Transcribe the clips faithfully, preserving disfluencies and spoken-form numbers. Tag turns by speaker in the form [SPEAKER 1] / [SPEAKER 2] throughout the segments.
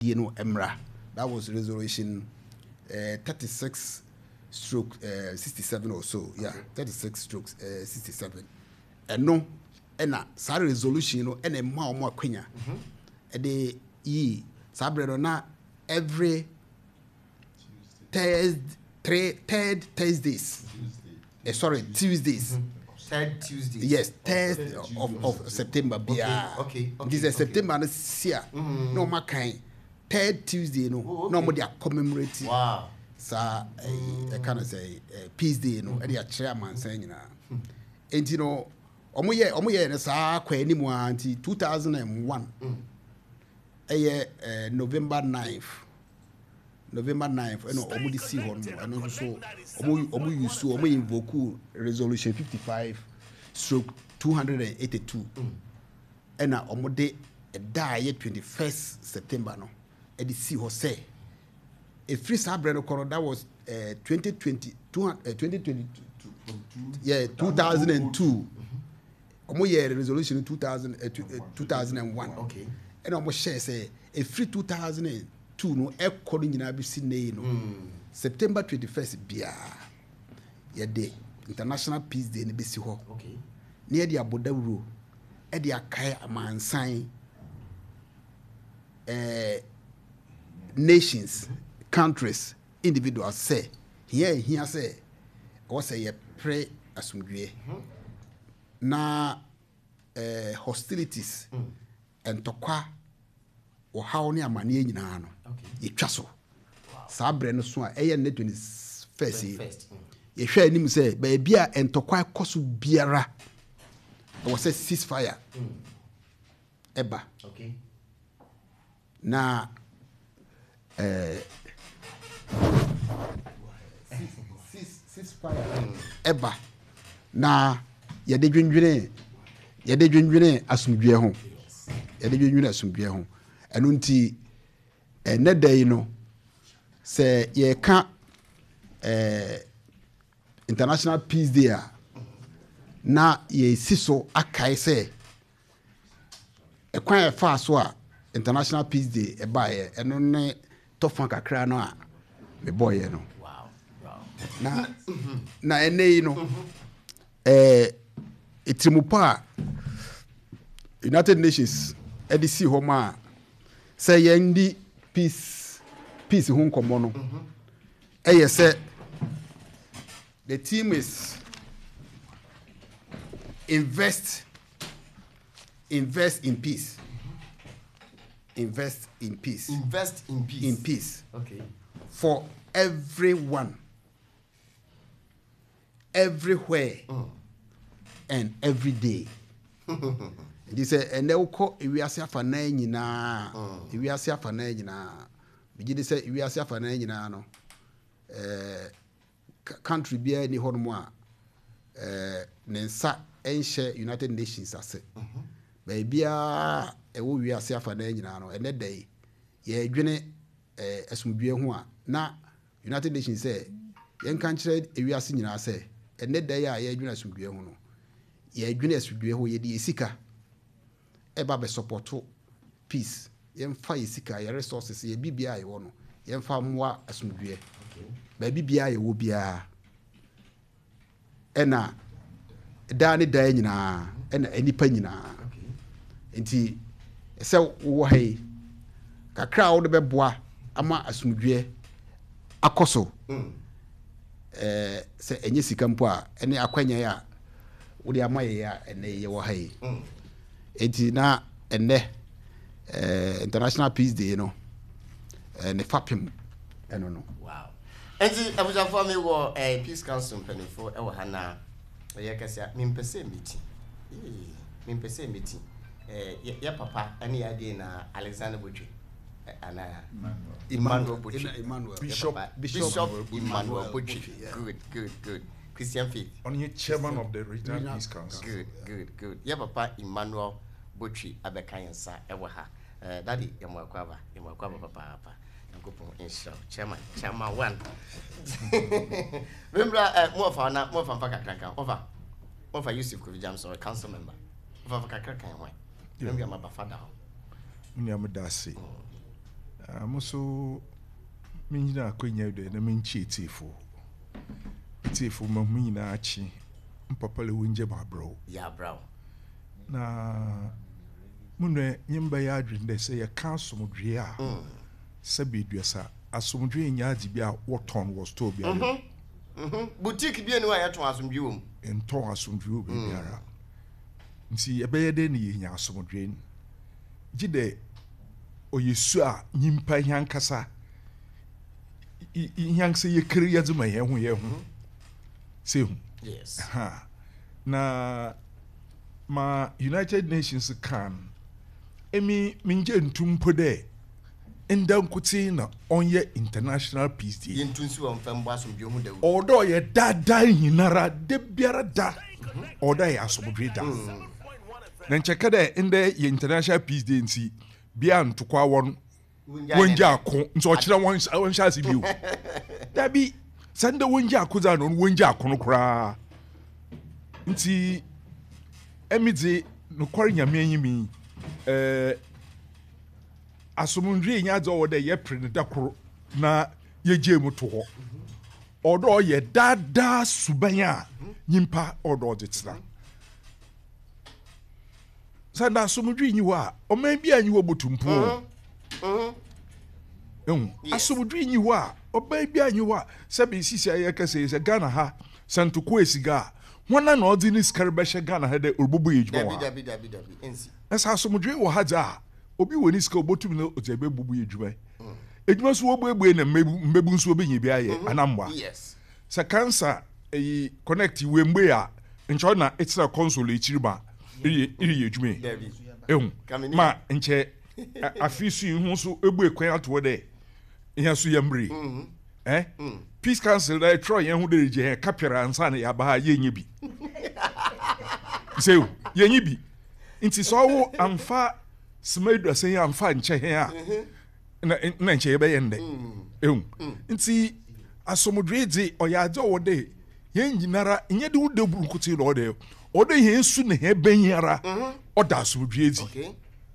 [SPEAKER 1] you know, Emra. That was resolution uh, thirty-six stroke uh, sixty-seven or so. Yeah, thirty-six strokes uh, sixty-seven. And no, and na sa resolution no, and a more more quenya. And the ye sabre na every third three third Thursdays. Uh, sorry, Tuesdays.
[SPEAKER 2] Mm-hmm. Third Tuesday.
[SPEAKER 1] Yes, third of, of September.
[SPEAKER 2] Okay, okay, okay.
[SPEAKER 1] This is
[SPEAKER 2] okay.
[SPEAKER 1] September this year.
[SPEAKER 2] Mm-hmm.
[SPEAKER 1] No, my kind. Third Tuesday, no.
[SPEAKER 2] Oh, okay.
[SPEAKER 1] No more they are commemorating.
[SPEAKER 2] Wow.
[SPEAKER 1] So I kind of say uh, Peace Day, no. And they are chairman saying, you know. And you know, omo ye omo ye na sa kwa ni mu anti two thousand one. Eh uh, November ninth. November ninth, you know, omo di si hon mo. And also omo omo use omo invoke resolution fifty-five stroke two hundred eighty-two. And na omo de die twenty-first September no. E di si ho say a free sabre no kono that was uh, twenty twenty uh, twenty twenty-two yeah two thousand two. Omo year resolution two thousand uh, two thousand one.
[SPEAKER 2] Okay.
[SPEAKER 1] And omo share say a free two thousand two no e kono nyina bi si nei no September twenty-first bia ye de International Peace Day ne bi si ho.
[SPEAKER 2] Okay.
[SPEAKER 1] Ne de abodawuro e de akai amansan eh nations, countries, individuals say here here say or say ye pray asumdwe na eh, hostilities and tokwa or how ni amane nyina no ye twa so sabre no so a eye ne twenty-first ye hwe anim say ba bia entokwa koso biara or say ceasefire eba
[SPEAKER 2] okay
[SPEAKER 1] na eh ceasefire eba na yede dwendwene yede dwendwene asumdwe ho yede dwendwene asumdwe ho eno nti ene day no se ye ka eh International Peace Day a na ye siso akai se ekwan e fa so a International Peace Day e ba ye eno ne tofan kakra no a me boy ye no
[SPEAKER 2] wow wow
[SPEAKER 1] na na ene yi no eh itimupa United Nations E D C ho ma say yendi peace peace ho nkomo no eh ye say the team is invest invest in peace invest in peace
[SPEAKER 2] invest in peace
[SPEAKER 1] in peace
[SPEAKER 2] okay
[SPEAKER 1] for everyone everywhere
[SPEAKER 2] mm.
[SPEAKER 1] and every day. They say and they will call Iwiase afana nyina Iwiase afana nyina bigi dey say Iwiase afana nyina no eh country bia ni hono a eh ne nsa enhye United Nations ase ba bia e wo Iwiase afana nyina no ene dey ye dwene eh asumdue ho a na United Nations say yen kan kire Iwiase nyina say ene dey a ye dwene asumdue ho no ye dwene asumdue ho ye di esika eba be supporto peace yemfa yesika ye resources ye bibia ye wono yemfa moa asumdue ba bibia ye wo bia ena da ne da nyina ena enipa nyina enti se wo hai kakra wo de beboa ama asumdue akoso eh se enye sika mpo a ene akwanya ya wo de amaye ya ene ye wo hai eti na ene eh International Peace Day no eh ne fapem eno no
[SPEAKER 2] wow enti abuja for me wo eh Peace Council mpanifo e wo hana ye kasa me mpese meeting eh me mpese meeting eh ya papa ane ya de na Alexander Botwe ana Emmanuel Botwe
[SPEAKER 1] Emmanuel
[SPEAKER 2] Bishop Bishop Emmanuel Botwe good good good Christian Faith
[SPEAKER 3] on your chairman of the Regional Peace Council.
[SPEAKER 2] Good, good, good. Yeah, Papa Emmanuel Botwe Abekayansa Ewaha. Uh, Daddy Yamwakwaba, Yamwakwaba Papa Papa. Yankopon inshallah. Chairman, Chairman one. Remember, uh, more for na more for Fakakaka. Over, more for Yusuf Kuvijam, so a council member. Over Fakakaka, why? Remember, my father.
[SPEAKER 3] Nyamdasi. I'm also meaning I couldn't have the main cheat for. It's for my achi. Papa winje ba bro.
[SPEAKER 2] Yeah, bro.
[SPEAKER 3] Na munwe nyimba ya adwin de say ya kan somdwe a. Sabi duasa asomdwe nya agibia woton was to bia.
[SPEAKER 2] Mhm. Mhm. Boutique bi enu a yeton asomdwe wom.
[SPEAKER 3] Enton asomdwe bi biara. Nti ebeye de ne nya asomdwe. Gide oyesu a nyimpa hyankasa. Hyankasa ye kire ye zuma ye hu ye hu. Se hu.
[SPEAKER 2] Yes.
[SPEAKER 3] Ha. Na ma United Nations can emi minje ntumpo de enda nkuti na onye International Peace Day.
[SPEAKER 2] Yentunsu on fembo asomdwe hu da.
[SPEAKER 3] Odo ye dada hinara de biara da. Odo ye asomdwe da. Na ncheka de enda ye International Peace Day nti bia ntokwa won wonja akon nso okira won won shasi biu. Da bi sanda wonja akoza no wonja akon kura. Nti emidze no kwari nyame anyimi eh asomundwe nya dzo wo de ye pre ne dakoro na ye gye to ho odo ye dada subanya nyimpa odo de tsira sanda asomundwe nyi wa o man bia nyi wo botumpo mhm mhm asomundwe nyi wa o ban bia nyi wa sabi sisi aye kase se Ghana ha santuko esiga wana na odi ni skarbeshe Ghana ha de obubu yejuma wa
[SPEAKER 2] dabi dabi dabi ensi
[SPEAKER 3] esa asomdwe wo haja obi woni ska obotum na otebe bubu yejuma ejuma so obu egbe na mbebu nso obenye bia ye anamwa
[SPEAKER 2] yes
[SPEAKER 3] sa cancer e connect we mgbe a ncho na etira console echiriba iri iri yejuma
[SPEAKER 2] dabi
[SPEAKER 3] ehun ma nche afisu hu so egbe kwan ato de ihe so yamri eh Peace Council da try yen hu de je kapira ansa na ya ba ye nyi bi say ye nyi bi nti so wo amfa smedu asen amfa nche he a na na nche be yende ehun nti asomdwe di oyaje wo de ye nyinara nye de wo de burunkuti lo de o de ye su ne he benyara o da asomdwe di
[SPEAKER 2] okay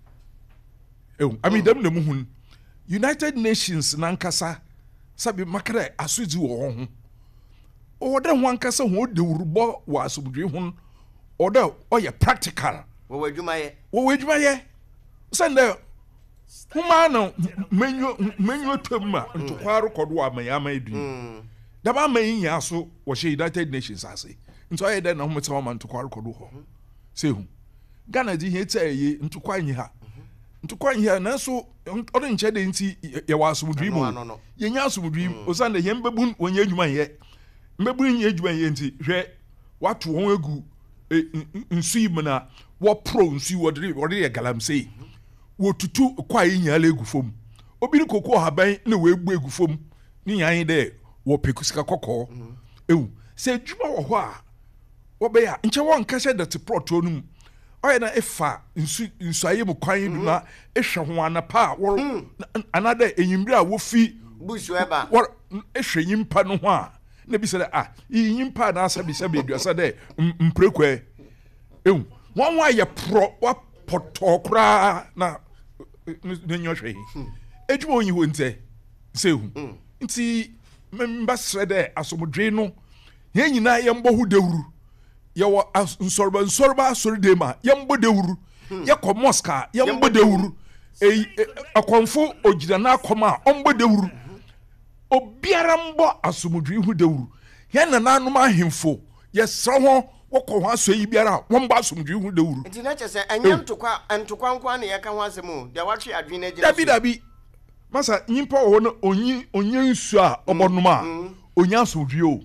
[SPEAKER 3] ehun ami dem na mu hun United Nations nankasa sabi makare asuji wo ho o de ho ankasa ho de urubo wa asomdwe ho o de o ye practical
[SPEAKER 2] wo wadwuma ye
[SPEAKER 3] wo wadwuma ye sende huma no menyo menyo temma ntokwaro kodo amayama edu da ba manya so wo she United Nations ase nto aye de na ho tsawa man tokwaro kodo ho se hu Ghana di he tsaye ntokwa nyi ha ntokwa nyi ha na so o de nche de nti ye wa asomdwe mo ye nya asomdwe osande ye mbebun wonye adwuma ye mbebun ye adwuma ye nti hwe watu won egu nsu imna wo pro nsu wo de wo de galamsey wo tutu kwa yinyala egu fom obi ni kokko haban na we egbu egu fom ni yan de wo pekusika kokko ewu se adwuma wo ho a wo be ya nche won ka she de te proto num oye na efa nsu nsu aye mu kwan du na ehwe ho anapa wo anada enyimbre a wo fi
[SPEAKER 2] bushu eba
[SPEAKER 3] wo ehwe nyimpa no ho a na bi se ah nyimpa na asabi sabi aduasa de mprekwe ewu won wa ye pro wa potokra na na nyohwe edwuma onyi ho nte sehu nti memba srede asomdwe no ye nyina ye mbo hu dewuru ye wo nsorba nsorba asori de ma ye mbo dewuru ye ko mosca ye mbo dewuru e akonfo ogira na akoma ombo dewuru obiara mbo asomdwe hu dewuru ye na nanom ahemfo ye sra ho woko ho aso yi biara won ba asomdwe hu dewuru
[SPEAKER 2] nti na chese anyam tokwa ntokwa nkwa na ye ka ho asemu de watwe adwen na gina
[SPEAKER 3] dabi dabi masa nyimpa wo no onyi onye nsu a obonoma onya asomdwe o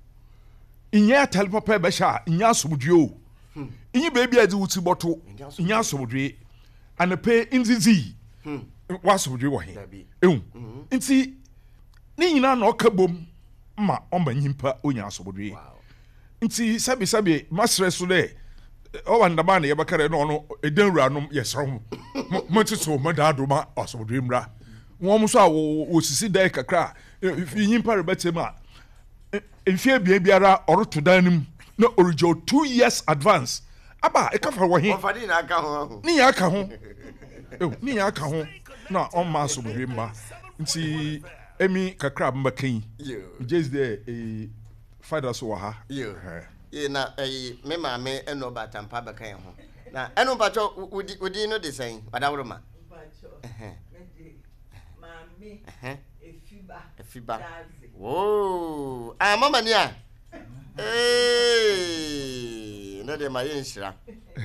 [SPEAKER 3] inya tal papa be sha inya asomdwe o inyi bebi adi wuti boto inya asomdwe anape inzizi wa asomdwe wo he ehun nti ni nyina na okabom ma omba nyimpa onya asomdwe nti sabi sabi masre so de o wanda ba na ye bakare no no edenwura no ye sro ho motiso modado ma asomdwe mra won so a wo sisi dai kakra nyimpa rebetem a enfie bia biara oroto danim na orijo two years advance aba e ka fa wo he
[SPEAKER 2] ofadi na aka ho
[SPEAKER 3] ni ya aka ho ni ya aka ho na on ma so mba nti emi kakra mbaka yi just there eh father so ha
[SPEAKER 2] yo ye na eh me ma me eno batampa baka ye ho na eno pacho udi udi no de sen badawro ma pacho eh mami efiba efiba oh ah mama ni a eh no de ma ye nshira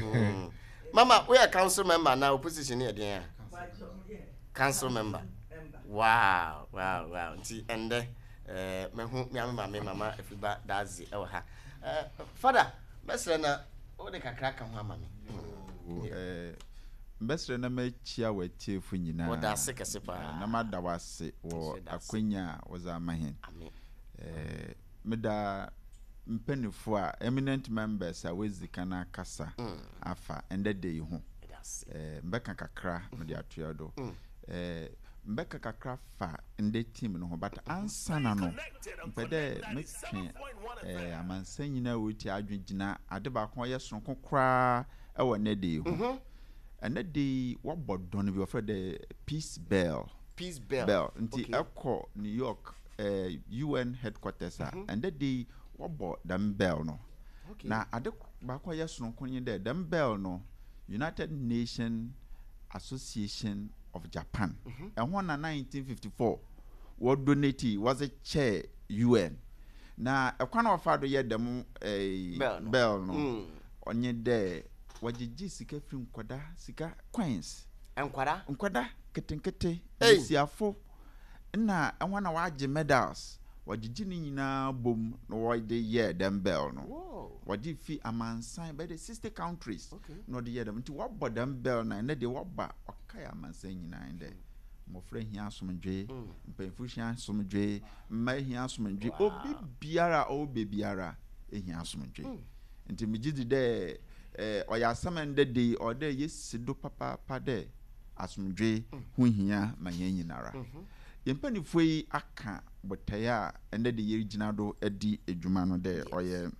[SPEAKER 2] mama we are council member now opposition here there council member wow wow wow nti ende eh me hu me mama me mama efiba dazi e ha eh father mesre na o de kakra ka ho amame
[SPEAKER 4] eh mesre na ma chia watie fu nyina
[SPEAKER 2] o da se kese pa
[SPEAKER 4] na ma da wase wo akwanya wo za mahen
[SPEAKER 2] amen
[SPEAKER 4] eh meda mpenifo a eminent members a wezikana kasa afa ende dey ho eh mbeka kakra me de atoyado eh mbeka kakra fa ende team no ho but ansana no mpede metwe eh amansan nyina woti adwegina ade ba ko ye sonko kra e wo ne dey ho ene dey wobodon bi ofre the peace bell
[SPEAKER 2] peace bell
[SPEAKER 4] bell nti ekọ New York eh U N headquarters a ende dey wobo them bell no
[SPEAKER 2] okay
[SPEAKER 4] na ade ba ko ye sonko nyi dey them bell no United Nation Association of Japan and one in nineteen fifty-four what donate was a chair U N na e kwana ofado ye dem eh bell no onye de wagigi sika firi nkwada sika coins
[SPEAKER 2] enkwada
[SPEAKER 4] nkwada ketenkete siafo na enwa na waje medals wagigi ni nyina bom no wode ye dem bell no wadi fi amansan by the sixty countries no de ye dem nti wabɔ dem bell na na de waba okay amansan nyina inde mofra hia asomdwe mpemfu hia asomdwe mma hia asomdwe obi biara o bebiara ehia asomdwe nti migidi de eh oya samende de ode yesido papa pa de asomdwe hu hia manya nyinara yempanifu yi aka botaya ende de yerigina do edi edwuma no de oye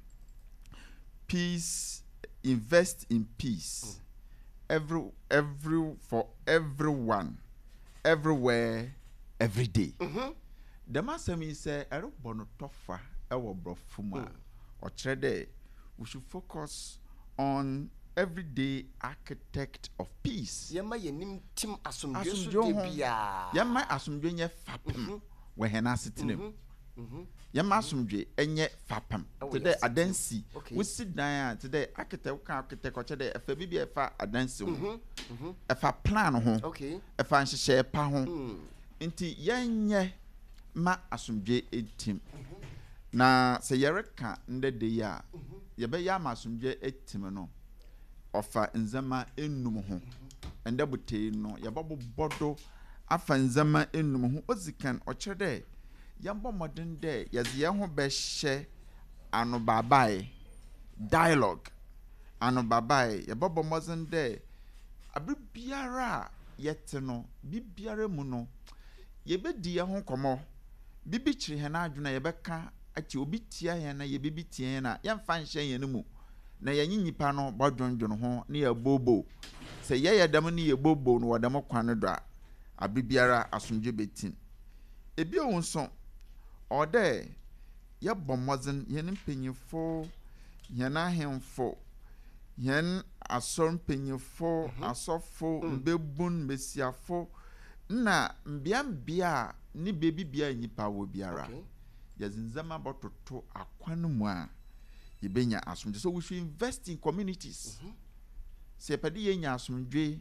[SPEAKER 4] peace, invest in peace. Mm. Every, every, for everyone, everywhere, every day.
[SPEAKER 2] Mm-hmm.
[SPEAKER 4] The master me say, I don't want to tougher our brofuma or trade. We should focus on everyday architect of peace.
[SPEAKER 2] Yama yenim tim asumdwe so de bia.
[SPEAKER 4] Yama asumdwe nye fapem. We hena sitinem. Mhm. Yama asumdwe enye fapam. Today adansi. We sit down today architect kan architect ko chede efa bibia efa adansi ho. Mhm. Efa plan ho.
[SPEAKER 2] Okay.
[SPEAKER 4] Efa nhyehyɛ pa ho. Nti yenye ma asumdwe etim. Na se yereka ndede ya. Yebe ya ma asumdwe etim no. Ofa nzama enum ho. Enda butei no yebabo bodo afa nzama enum ho ozikan ochede yambo modern day yazi ye ho be hye anu babae dialogue anu babae yebabo modern day abibiara yete no bibiara mu no yebedi ye ho komo bibi kire he na adwuna yebeka ati obi tia he na yebibi tia he na yemfa nhye ye no mu na yanyi nyipa no bodwondwon ho na ye bobo se ye ye dam na ye bobo no wadam kwan do a abibiara asomdwe betin ebi onso ode ye bomozen ye mpanyifo ye na hemfo yen asor mpanyifo asofo mbebun mesiafo na mbiambia ni bebi bia nyipa wo biara ye zinzama bototo akwanu mu a yebenya asomdwe. So we should invest in communities. Mm-hmm. Se pedi yenya asomdwe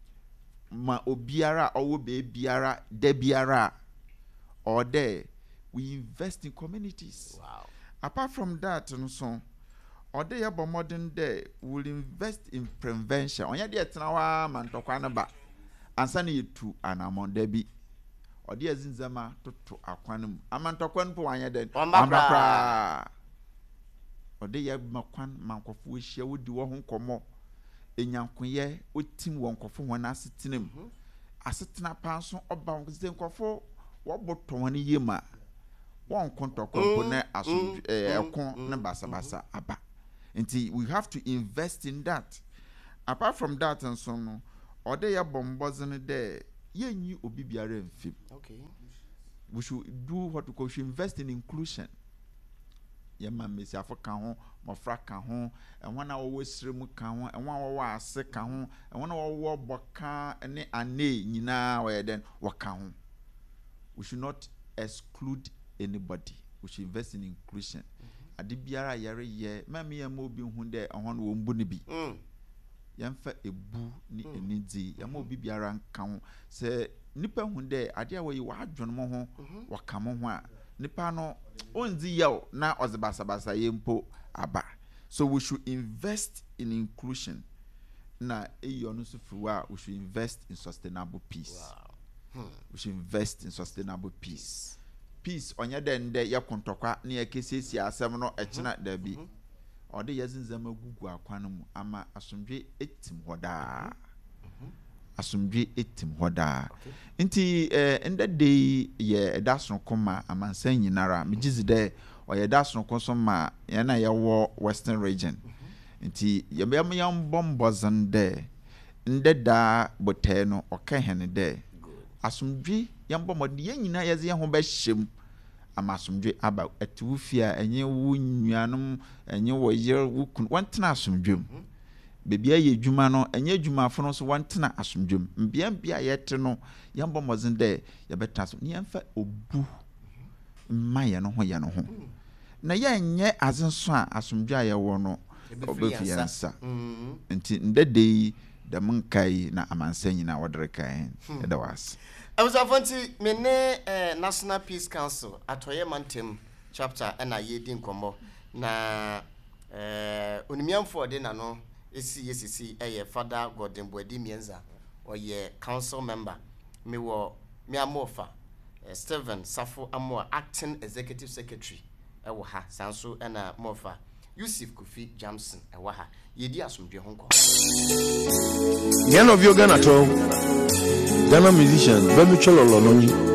[SPEAKER 4] ma obiara owo be biara de biara or there we invest in communities.
[SPEAKER 2] Wow.
[SPEAKER 4] Apart from that so or there about modern day we will invest in prevention. Onya de tnawa mantokwa na ba ansa na yetu anamon de bi or there zinzama toto akwanum amantokwa npo wanya de ambakra ode ya makwan mankofo ehia wodi wo ho nkomo enyankoye otim wo nkofo ho na asetinem asetena panso oba ze nkofo wo boton ne yema won kontokko na aso ekon na basabasa aba nti we have to invest in that. Apart from that and so no ode ya bombozen de yenyi obi biara mfim.
[SPEAKER 2] Okay.
[SPEAKER 4] We should do what we call, we should invest in inclusion. Yema mesi afaka ho, mofra ka ho, and one our srim ka ho, and one our sick ka ho, and one our boka and ane nyina where then waka ho. We should not exclude anybody. We should invest in inclusion. Adi biara yare ye, mami yemo bi hunde ahon wo mbu ne bi. Yemfa ebu ni enidi, yemo bi biara nka ho. Se nipa hunde ade a we wa adwon mo ho, waka mo ho a nipa no onzi yaw na ozibasa basa yempo aba. So we should invest in inclusion. Na eyo no sufuwa, we should invest in sustainable peace.
[SPEAKER 2] Wow. Hmm.
[SPEAKER 4] We should invest in sustainable peace. Peace onye den de ye kontokwa na ye kesesi asem no echina da bi. Ode yezinzama gugu akwan mu ama asomdwe etim hoda. Asomdwe etim hoda. Nti eh enda de ye edaso koma amansan nyinara megizi de oye daso konso ma ye na ye wo western region. Nti ye be yam bombozan de ndeda bote no okahene de asomdwe yambo mod ye nyina ye ze ho ba hyem ama asomdwe aba atiwufia enye wu nnuanom enye wo yer wukun wantena asomdwem bebia ye dwuma no enye dwumafo no so wantena asomdwem mbia mbia yete no yambo mozen de ye beta so ne yamfa obu mma ye no ho ye no ho na ye nye azenso a asomdwe a ye wo no obefiansa nti ndede da munkai na amansa nyina wodere kan eda was
[SPEAKER 2] Abusafonti me ne eh, National Peace Council atoye mantem chapter na yedi nkomo na eh onimiamfo de na no esi yesisi eye Father Gordon Boadi Mienza oye council member me wo me amofa eh, Stephen Safo Amo acting executive secretary ewo ha sanso na mofa Yusuf Kofi Jamson ewo ha yedi asomdwe ho nko
[SPEAKER 5] the end of your Ghana to Ghana musician Bemi Chololo Lonji